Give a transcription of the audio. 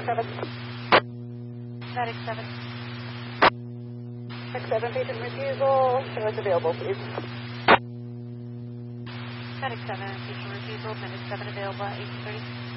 7. Medic 7. Medic 7, patient refusal. Show us available, please. Medic 7, patient refusal. Medic 7 available at 8:30.